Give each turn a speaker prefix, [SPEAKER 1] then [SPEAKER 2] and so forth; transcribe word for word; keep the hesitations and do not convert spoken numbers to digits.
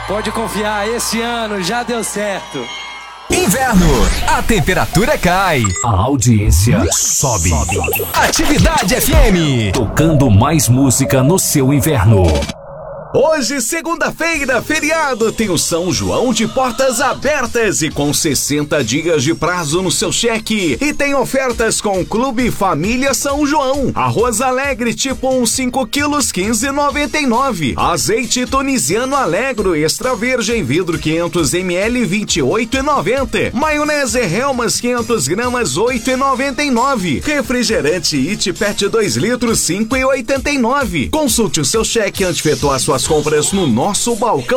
[SPEAKER 1] Pode confiar, esse ano já deu certo.
[SPEAKER 2] Inverno, a temperatura cai,
[SPEAKER 3] a audiência sobe. sobe.
[SPEAKER 2] Atividade F M,
[SPEAKER 3] tocando mais música no seu inverno.
[SPEAKER 4] Hoje, segunda-feira, feriado, tem o São João de portas abertas e com sessenta dias de prazo no seu cheque. E tem ofertas com Clube Família São João. Arroz Alegre tipo um cinco quilos, quinze reais e noventa e nove centavos. Azeite Tunisiano Alegro Extra Virgem Vidro quinhentos mililitros, vinte e oito reais e noventa centavos. Maionese Helmas quinhentas gramas, oito reais e noventa e nove centavos. Refrigerante It Pet dois litros, cinco reais e oitenta e nove centavos. Consulte o seu cheque antes de efetuar suas compras no nosso balcão